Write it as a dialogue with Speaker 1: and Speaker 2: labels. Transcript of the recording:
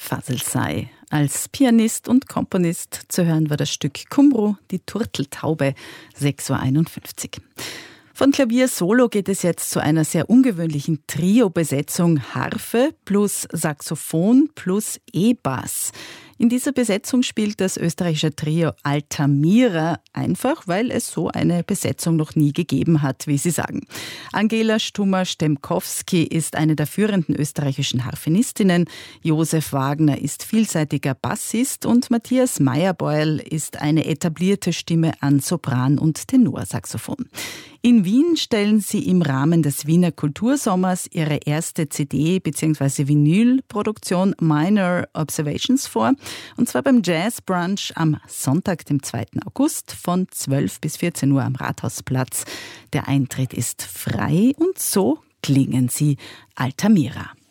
Speaker 1: Faselsei. Als Pianist und Komponist zu hören war das Stück Kumbru, die Turteltaube, 6:51 Uhr. Von Klavier Solo geht es jetzt zu einer sehr ungewöhnlichen Trio-Besetzung Harfe plus Saxophon plus E-Bass. In dieser Besetzung spielt das österreichische Trio Altamira einfach, weil es so eine Besetzung noch nie gegeben hat, wie sie sagen. Angela Stummer-Stemkowski ist eine der führenden österreichischen Harfenistinnen, Josef Wagner ist vielseitiger Bassist und Matthias Meyerbeul ist eine etablierte Stimme an Sopran- und Tenorsaxophon. In Wien stellen sie im Rahmen des Wiener Kultursommers ihre erste CD- bzw. Vinylproduktion Minor Observations vor. Und zwar beim Jazz Brunch am Sonntag, dem 2. August von 12 bis 14 Uhr am Rathausplatz. Der Eintritt ist frei und so klingen sie Altamira.